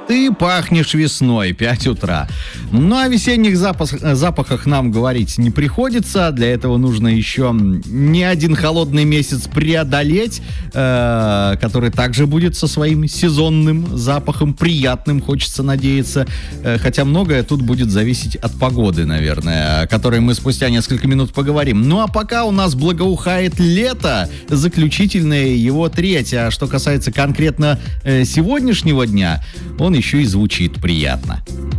ты пахнешь весной, 5 утра. Ну, о весенних запахах нам говорить не приходится. Для этого нужно еще не один холодный месяц преодолеть, который также будет со своим сезонным запахом, приятным, хочется надеяться. Хотя многое тут будет зависеть от погоды, наверное, о которой мы спустя несколько минут поговорим. Ну, а пока у нас благоухает лето, заключительное его треть. А что касается конкретно сегодняшнего дня, он еще и звучит приятно.